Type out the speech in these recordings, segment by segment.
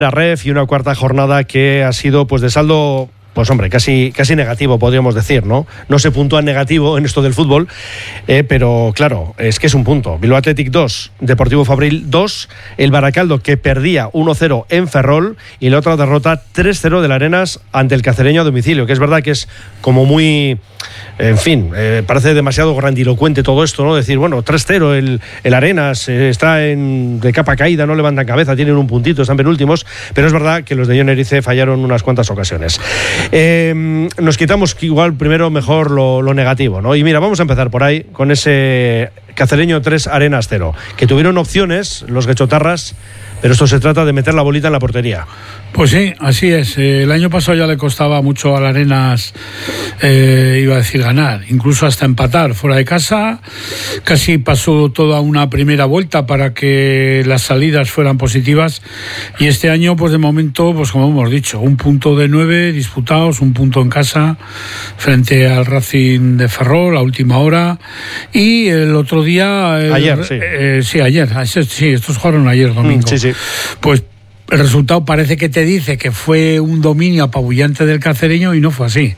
La ref y una cuarta jornada que ha sido pues de saldo, pues hombre, casi negativo, podríamos decir, ¿no? No se puntúa en negativo en esto del fútbol, pero claro, es que es un punto. Bilbao Athletic 2, Deportivo Fabril 2, el Baracaldo que perdía 1-0 en Ferrol y la otra derrota 3-0 del Arenas ante el Cacereño a domicilio, que es verdad que es como muy... En fin, parece demasiado grandilocuente todo esto, ¿no? Decir, bueno, 3-0, el Arenas está de capa caída, no levantan cabeza, tienen un puntito, están penúltimos, pero es verdad que los de Jon Erice fallaron unas cuantas ocasiones. Nos quitamos igual primero mejor lo negativo, ¿no? Y mira, vamos a empezar por ahí con ese Cacereño 3, Arenas 0, que tuvieron opciones los guechotarras, pero esto se trata de meter la bolita en la portería. Pues sí, así es. El año pasado ya le costaba mucho al Arenas, iba a decir ganar, incluso hasta empatar fuera de casa. Casi pasó toda una primera vuelta para que las salidas fueran positivas. Y este año, pues de momento, pues como hemos dicho, 1 punto de 9 disputados, 1 punto en casa frente al Racing de Ferrol a última hora. Y el otro día... Ayer, sí. Ayer. Sí, estos jugaron ayer domingo. Sí. Pues el resultado parece que te dice que fue un dominio apabullante del Cacereño y no fue así,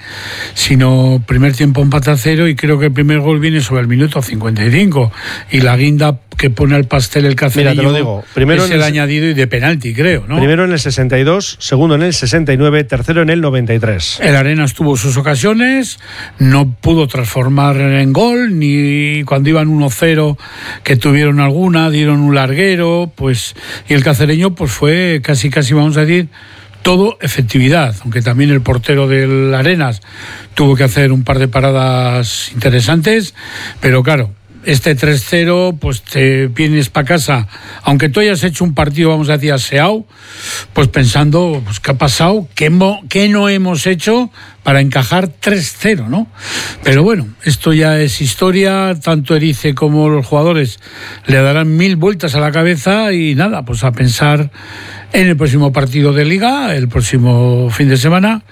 sino primer tiempo empate a 0 y creo que el primer gol viene sobre el minuto 55 y la guinda que pone al pastel el Cacereño. Mira, te lo digo, primero es el añadido y de penalti, creo, ¿no? Primero en el 62, segundo en el 69, tercero en el 93. El Arenas tuvo sus ocasiones, no pudo transformar en gol, ni cuando iban 1-0 que tuvieron alguna, dieron un larguero, pues, y el Cacereño pues fue casi vamos a decir todo efectividad, aunque también el portero del Arenas tuvo que hacer un par de paradas interesantes, pero claro, este 3-0, pues te vienes para casa, aunque tú hayas hecho un partido, vamos a decir, aseado, pues pensando, pues qué ha pasado, qué no hemos hecho para encajar 3-0, ¿no? Pero bueno, esto ya es historia, tanto Erice como los jugadores le darán 1000 vueltas a la cabeza y nada, pues a pensar en el próximo partido de Liga, el próximo fin de semana,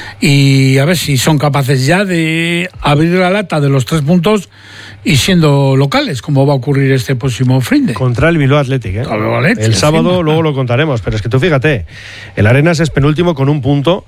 y a ver si son capaces ya de abrir la lata de los 3 puntos y siendo locales, como va a ocurrir este próximo fin de. Contra el Bilbao Athletic, ¿eh? El sábado luego lo contaremos, pero es que tú fíjate, el Arenas es penúltimo con 1 punto.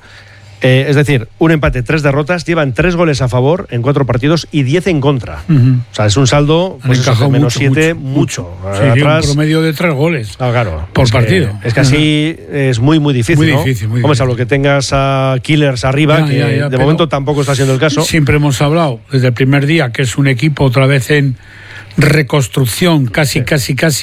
Es decir, un empate, 3 derrotas, llevan 3 goles a favor en 4 partidos y 10 en contra. O sea, es un saldo pues eso, menos 7, mucho. Sí, atrás, un promedio de 3 goles por partido. Es que así es muy difícil, muy ¿no? Difícil, muy Hombre, difícil. Salvo que tengas a Killers arriba, de momento tampoco está siendo el caso. Siempre hemos hablado desde el primer día que es un equipo otra vez en reconstrucción casi al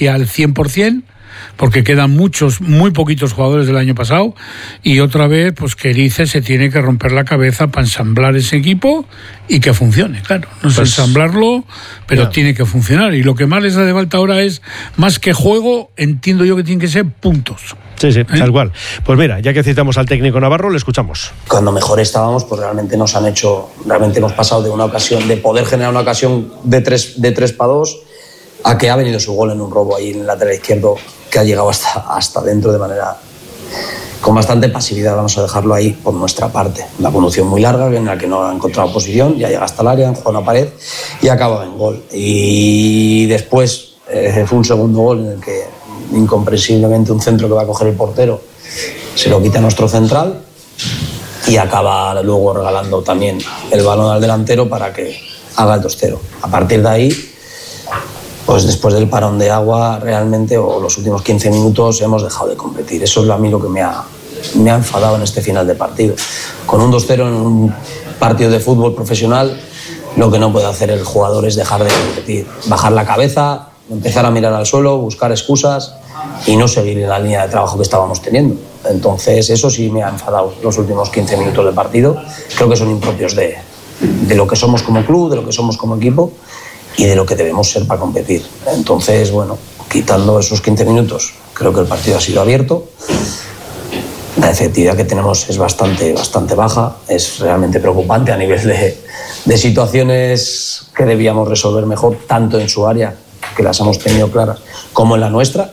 100%. Porque quedan muy poquitos jugadores del año pasado y otra vez pues que Erice se tiene que romper la cabeza para ensamblar ese equipo y que funcione, claro, no sé ensamblarlo, pero tiene que funcionar y lo que más les hace falta ahora es, más que juego, entiendo yo que tienen que ser puntos. Sí, tal cual. Pues mira, ya que citamos al técnico Navarro, le escuchamos. Cuando mejor estábamos, pues realmente hemos pasado de una ocasión, de poder generar una ocasión de 3 para 2, a que ha venido su gol en un robo ahí en el lateral izquierdo, que ha llegado hasta dentro de manera con bastante pasividad, vamos a dejarlo ahí por nuestra parte. Una conducción muy larga en la que no ha encontrado posición, ya llega hasta el área, juega una pared y acaba en gol. Y después fue un segundo gol en el que incomprensiblemente un centro que va a coger el portero se lo quita a nuestro central y acaba luego regalando también el balón al delantero para que haga el 2-0. A partir de ahí, pues después del parón de agua, realmente, o los últimos 15 minutos, hemos dejado de competir. Eso es a mí lo que me ha enfadado en este final de partido. Con un 2-0 en un partido de fútbol profesional, lo que no puede hacer el jugador es dejar de competir. Bajar la cabeza, empezar a mirar al suelo, buscar excusas y no seguir en la línea de trabajo que estábamos teniendo. Entonces, eso sí me ha enfadado los últimos 15 minutos del partido. Creo que son impropios de lo que somos como club, de lo que somos como equipo y de lo que debemos ser para competir. Entonces, bueno, quitando esos 15 minutos, creo que el partido ha sido abierto. La efectividad que tenemos es bastante baja, es realmente preocupante a nivel de situaciones que debíamos resolver mejor, tanto en su área, que las hemos tenido claras, como en la nuestra.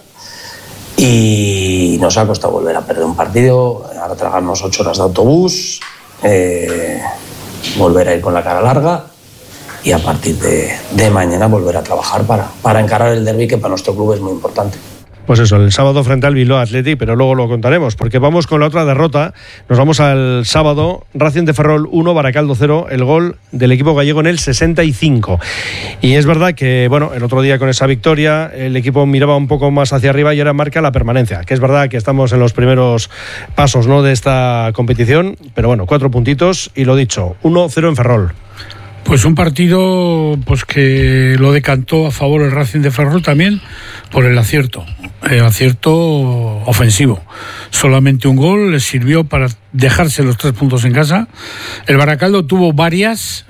Y nos ha costado volver a perder un partido, ahora tragarnos 8 horas de autobús, volver a ir con la cara larga y a partir de mañana volver a trabajar para encarar el derbi, que para nuestro club es muy importante. Pues eso, el sábado frente al Bilbao Athletic, pero luego lo contaremos, porque vamos con la otra derrota. Nos vamos al sábado, Racing de Ferrol 1, Baracaldo 0, el gol del equipo gallego en el 65. Y es verdad que, bueno, el otro día con esa victoria, el equipo miraba un poco más hacia arriba y ahora marca la permanencia, que es verdad que estamos en los primeros pasos, ¿no?, de esta competición, pero bueno, 4 puntitos y lo dicho, 1-0 en Ferrol. Pues un partido pues que lo decantó a favor el Racing de Ferrol también por el acierto ofensivo. Solamente un gol les sirvió para dejarse los 3 puntos en casa. El Baracaldo tuvo varias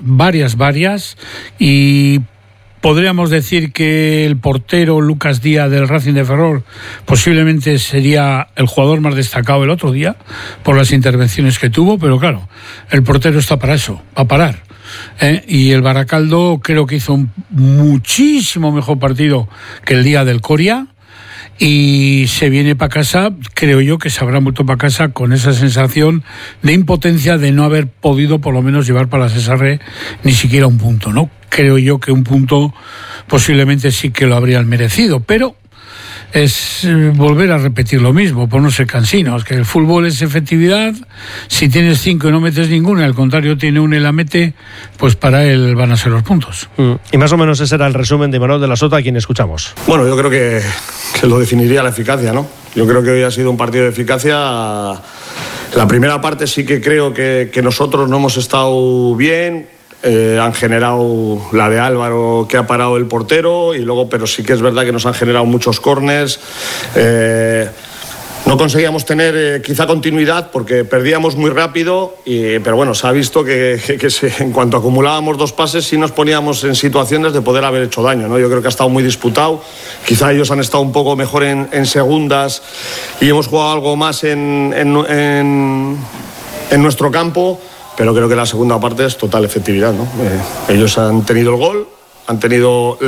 y podríamos decir que el portero Lucas Díaz del Racing de Ferrol posiblemente sería el jugador más destacado el otro día por las intervenciones que tuvo, pero claro, el portero está para eso, para parar. Y el Baracaldo creo que hizo un muchísimo mejor partido que el día del Coria y se viene para casa, creo yo que se habrá vuelto para casa con esa sensación de impotencia de no haber podido por lo menos llevar para la Cesarre ni siquiera un punto, ¿no? Creo yo que un punto posiblemente sí que lo habrían merecido, pero es volver a repetir lo mismo, por no ser cansinos, que el fútbol es efectividad. Si tienes 5 y no metes ninguna, al contrario tiene una y la mete, pues para él van a ser los puntos. Y más o menos ese era el resumen de Manuel de la Sota, a quien escuchamos. Bueno, yo creo que lo definiría la eficacia, ¿no? Yo creo que hoy ha sido un partido de eficacia. La primera parte sí que creo que nosotros no hemos estado bien. Han generado la de Álvaro, que ha parado el portero, y luego, pero sí que es verdad que nos han generado muchos córners. No conseguíamos tener quizá continuidad porque perdíamos muy rápido, pero bueno, se ha visto que en cuanto acumulábamos 2 pases sí nos poníamos en situaciones de poder haber hecho daño, ¿no? Yo creo que ha estado muy disputado, quizá ellos han estado un poco mejor en segundas y hemos jugado algo más en nuestro campo. Pero creo que la segunda parte es total efectividad, ¿no? Ellos han tenido el gol, han tenido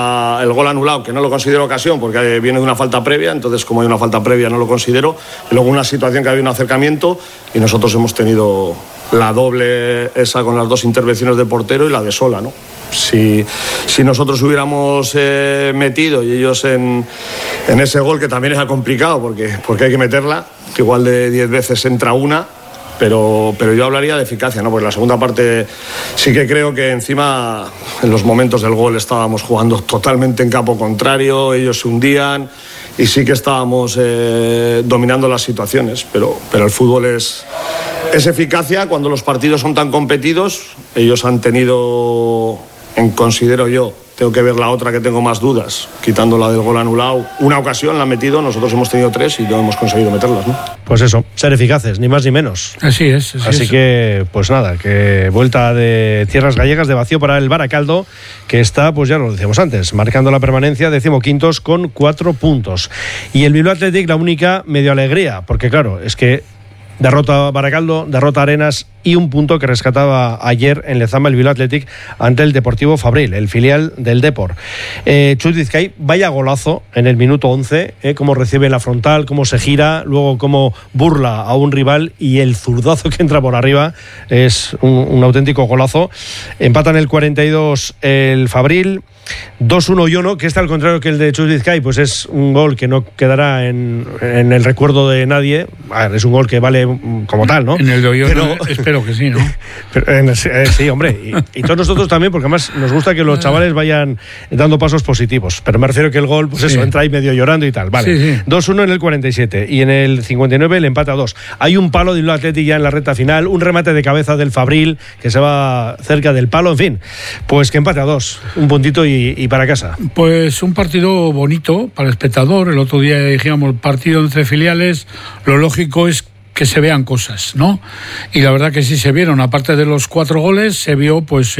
el gol anulado, que no lo considero ocasión porque viene de una falta previa, entonces como hay una falta previa no lo considero, y luego una situación que había un acercamiento y nosotros hemos tenido la doble esa con las 2 intervenciones de portero y la de Sola, ¿no? Si nosotros hubiéramos metido y ellos en ese gol, que también era complicado porque hay que meterla, que igual de 10 veces entra una. Pero yo hablaría de eficacia, ¿no? Porque la segunda parte sí que creo que encima en los momentos del gol estábamos jugando totalmente en campo contrario, ellos se hundían y sí que estábamos dominando las situaciones, pero el fútbol es eficacia cuando los partidos son tan competidos. Ellos han tenido, considero yo, tengo que ver la otra que tengo más dudas, quitando la del gol anulado, una ocasión la han metido, nosotros hemos tenido 3 y no hemos conseguido meterlas, ¿no? Pues eso, ser eficaces, ni más ni menos. Así es. Así que, pues nada, que vuelta de tierras gallegas de vacío para el Baracaldo, que está, pues ya lo decíamos antes, marcando la permanencia, 15º con 4 puntos. Y el Bilbao Athletic, la única medio alegría, porque claro, es que derrota Baracaldo, derrota Arenas y un punto que rescataba ayer en Lezama el Bilbao Athletic ante el Deportivo Fabril, el filial del Depor. Chus Vizcay, vaya golazo en el minuto 11, cómo recibe la frontal, cómo se gira, luego cómo burla a un rival y el zurdazo que entra por arriba es un auténtico golazo. Empatan el 42 el Fabril. 2-1 Yono, que está al contrario que el de Chus Vizcay, pues es un gol que no quedará en el recuerdo de nadie. A ver, es un gol que vale como tal, ¿no? En el de Oyono espero que sí, ¿no? Pero, sí, hombre, y todos nosotros también, porque además nos gusta que los chavales vayan dando pasos positivos, pero me refiero que el gol, pues eso, entra ahí medio llorando y tal, vale. Sí. 2-1 en el 47 y en el 59 el empate a 2. Hay un palo de Bilbao Athletic ya en la recta final, un remate de cabeza del Fabril que se va cerca del palo, en fin, pues que empate a 2, un puntito y para casa. Pues un partido bonito para el espectador. El otro día dijimos partido entre filiales, lo lógico es que se vean cosas, ¿no? Y la verdad que sí se vieron, aparte de los 4 goles, se vio pues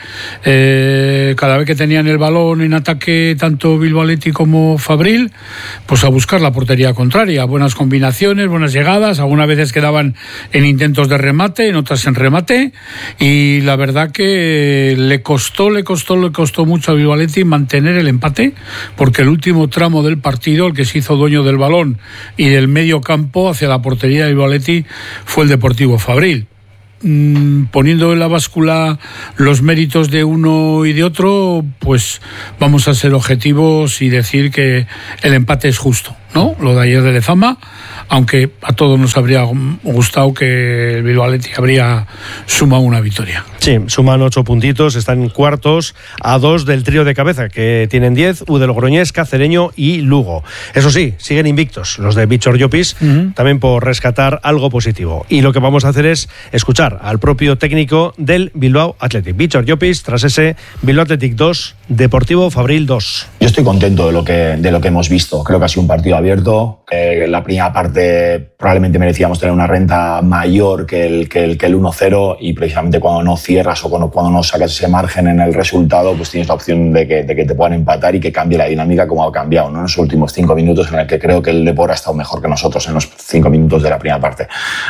cada vez que tenían el balón en ataque tanto Bilbao Athletic como Fabril, pues a buscar la portería contraria, buenas combinaciones, buenas llegadas, algunas veces quedaban en intentos de remate, en otras en remate, y la verdad que le costó mucho a Bilbao Athletic mantener el empate, porque el último tramo del partido, el que se hizo dueño del balón y del medio campo hacia la portería de Bilbao Athletic fue el Deportivo Fabril. poniendo en la báscula los méritos de uno y de otro, pues vamos a ser objetivos y decir que el empate es justo, ¿no? Lo de ayer de Lezama, aunque a todos nos habría gustado que el Bilbao Athletic habría sumado una victoria. Sí, suman 8 puntitos, están en cuartos a 2 del trío de cabeza, que tienen 10, U de Logroñés, Cacereño y Lugo. Eso sí, siguen invictos los de Víctor Llopis, también por rescatar algo positivo. Y lo que vamos a hacer es escuchar al propio técnico del Bilbao Athletic, Víctor Llopis, tras ese Bilbao Athletic 2, Deportivo Fabril 2. Yo estoy contento de lo que hemos visto. Creo que ha sido un partido abierto. La primera parte probablemente merecíamos tener una renta mayor que el 1-0, y precisamente cuando no cierras o cuando no sacas ese margen en el resultado, pues tienes la opción de que te puedan empatar y que cambie la dinámica como ha cambiado, ¿no? En los últimos 5 minutos, en el que creo que el Depor ha estado mejor que nosotros en los 5 minutos de la primera parte.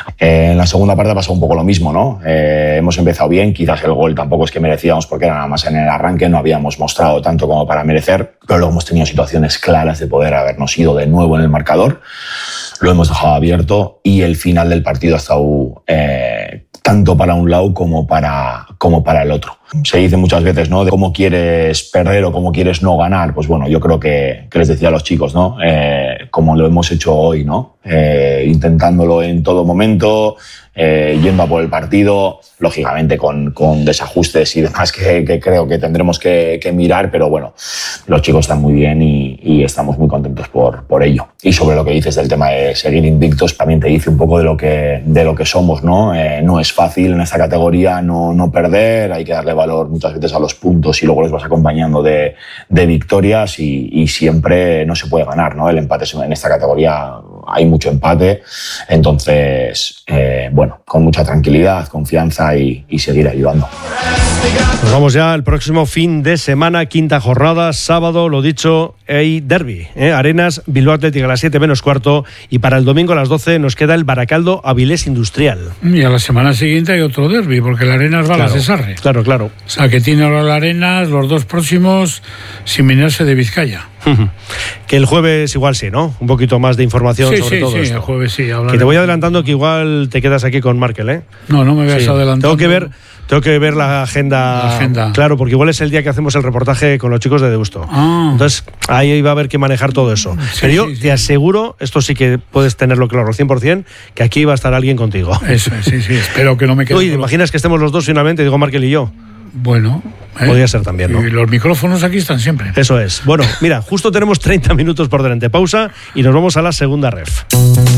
En la segunda parte ha pasado un poco lo mismo, ¿no? Hemos empezado bien, quizás el gol tampoco es que merecíamos porque era nada más en el arranque, no habíamos mostrado tanto como para merecer, pero luego hemos tenido situaciones claras de poder habernos ido de nuevo en el marcador. Lo hemos dejado abierto y el final del partido ha estado tanto para un lado como para el otro. Se dice muchas veces, ¿no?, de cómo quieres perder o cómo quieres no ganar. Pues bueno, yo creo que les decía a los chicos, ¿no?, como lo hemos hecho hoy, ¿no?, intentándolo en todo momento, yendo a por el partido, lógicamente con desajustes y demás que creo que tendremos que mirar, pero bueno, los chicos están muy bien y estamos muy contentos por ello. Y sobre lo que dices del tema de seguir invictos, también te dice un poco de lo que somos, ¿no? No es fácil en esta categoría no perder, hay que darle valor muchas veces a los puntos y luego los vas acompañando de victorias y siempre no se puede ganar, ¿no? El empate en esta categoría, hay mucho empate, entonces, bueno, con mucha tranquilidad, confianza y seguir ayudando. Nos vamos ya al próximo fin de semana, quinta jornada, sábado, lo dicho, hay derbi, Arenas, Bilbao Athletic a las 7 menos cuarto, y para el domingo a las 12 nos queda el Baracaldo Avilés Industrial. Y a la semana siguiente hay otro derbi, porque la Arenas va a la Cesarre. Claro. O sea, que tiene ahora la Arenas los dos próximos sin venirse de Vizcaya. Que el jueves igual sí, ¿no? Un poquito más de información sobre todo esto. Sí, el jueves sí. Que te voy adelantando que igual te quedas aquí con Markel, ¿eh? No me veas adelantando. Tengo que ver la agenda. Claro, porque igual es el día que hacemos el reportaje con los chicos de Deusto. Entonces, ahí va a haber que manejar todo eso. Pero yo te aseguro, esto sí que puedes tenerlo claro, 100%, que aquí va a estar alguien contigo. Eso, sí. Espero que no me quede. Oye, ¿imaginas que estemos los dos finalmente? Digo, Markel y yo. Bueno, podría ser también, ¿no? Y los micrófonos aquí están siempre. Eso es. Bueno, mira, justo tenemos 30 minutos por delante. Pausa y nos vamos a la segunda ref.